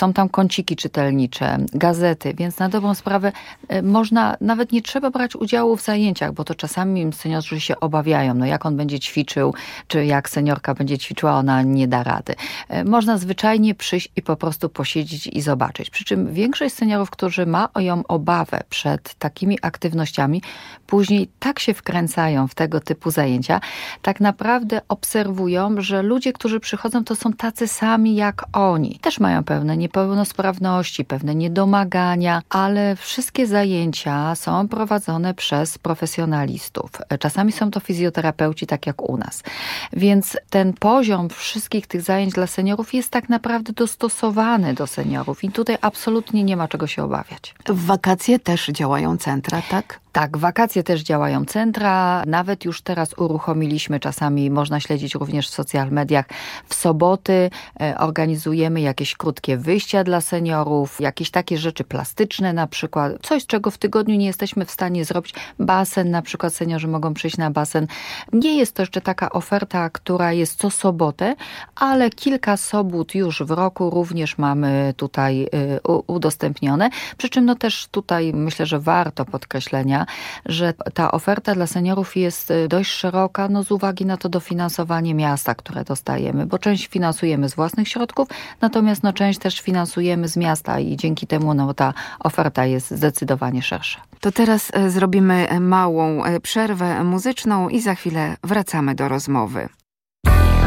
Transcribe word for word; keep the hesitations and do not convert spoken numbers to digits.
są tam kąciki czytelnicze, gazety, więc na dobrą sprawę można, nawet nie trzeba brać udziału w zajęciach, bo to czasami seniorzy się obawiają, no jak on będzie ćwiczył, czy jak seniorka będzie ćwiczyła, ona nie da rady. Można zwyczajnie przyjść i po prostu posiedzieć i zobaczyć. Przy czym większość seniorów, którzy ma ją obawę przed takimi aktywnościami, później tak się wkręcają w tego typu zajęcia, tak naprawdę obserwują, że ludzie, którzy przychodzą, to są tacy sami jak oni. Też mają pewne niepełnosprawności, pewne niedomagania, ale wszystkie zajęcia są prowadzone przez profesjonalistów. Czasami są to fizjoterapeuci, tak jak u nas. Więc ten poziom wszystkich tych zajęć dla seniorów jest tak naprawdę dostosowany do seniorów i tutaj absolutnie nie ma czego się obawiać. W wakacje też działają centra, tak? Tak, w wakacje też działają centra. Nawet już teraz uruchomiliśmy, czasami można śledzić również w social mediach. W soboty organizujemy jakieś krótkie wyjścia dla seniorów, jakieś takie rzeczy plastyczne na przykład. Coś, czego w tygodniu nie jesteśmy w stanie zrobić. Basen na przykład, seniorzy mogą przyjść na basen. Nie jest to jeszcze taka oferta, która jest co sobotę, ale kilka sobót już w roku również mamy tutaj udostępnione. Przy czym no też tutaj myślę, że warto podkreślenia, że ta oferta dla seniorów jest dość szeroka, no z uwagi na to dofinansowanie miasta, które dostajemy, bo część finansujemy z własnych środków, natomiast no część też finansujemy z miasta i dzięki temu no ta oferta jest zdecydowanie szersza. To teraz zrobimy małą przerwę muzyczną i za chwilę wracamy do rozmowy.